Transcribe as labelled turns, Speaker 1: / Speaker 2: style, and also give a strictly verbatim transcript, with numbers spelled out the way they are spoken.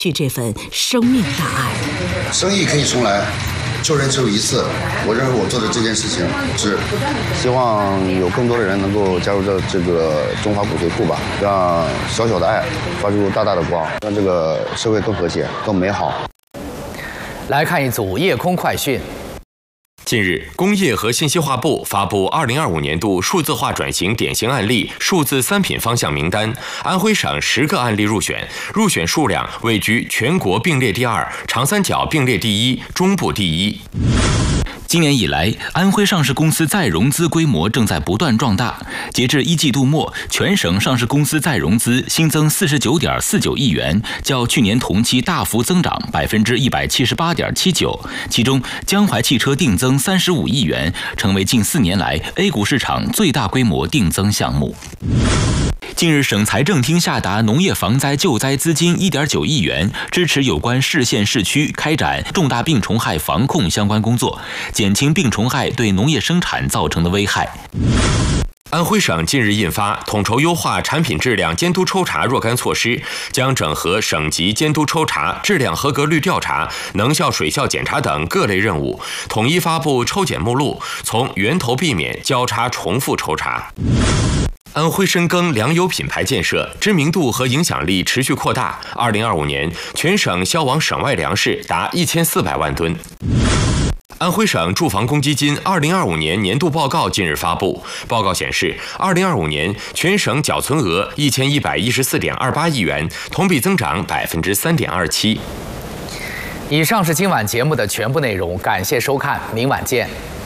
Speaker 1: 去这份生命大爱。
Speaker 2: 生意可以重来，救人只有一次。我认为我做的这件事情是希望有更多的人能够加入到这个中华骨髓库吧，让小小的爱发出大大的光，让这个社会更和谐、更美好。
Speaker 3: 来看一组夜空快讯。
Speaker 4: 近日，工业和信息化部发布二零二五年度数字化转型典型案例数字三品方向名单，安徽省十个案例入选，入选数量位居全国并列第二，长三角并列第一，中部第一。
Speaker 5: 今年以来，安徽上市公司再融资规模正在不断壮大。截至一季度末，全省上市公司再融资新增四十九点四九亿元，较去年同期大幅增长百分之一百七十八点七九。其中，江淮汽车定增三十五亿元，成为近四年来 A 股市场最大规模定增项目。近日，省财政厅下达农业防灾救灾资金 一点九亿元，支持有关市县市区开展重大病虫害防控相关工作，减轻病虫害对农业生产造成的危害。
Speaker 4: 安徽省近日印发《统筹优化产品质量监督抽查若干措施》，将整合省级监督抽查、质量合格率调查、能效水效检查等各类任务，统一发布抽检目录，从源头避免交叉重复抽查。安徽深耕粮油品牌建设，知名度和影响力持续扩大。二零二五年，全省销往省外粮食达一千四百万吨。安徽省住房公积金二零二五年年度报告近日发布，报告显示，二零二五年全省缴存额一千一百一十四点二八亿元，同比增长百分之三点二七。
Speaker 3: 以上是今晚节目的全部内容，感谢收看，明晚见。